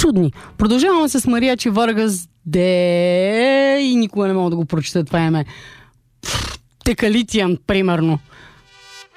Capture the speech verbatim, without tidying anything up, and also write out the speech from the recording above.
студни. Продължаваме с Мариачи Варгас, де и никога не мога да го прочета това име. Текалитиан, примерно.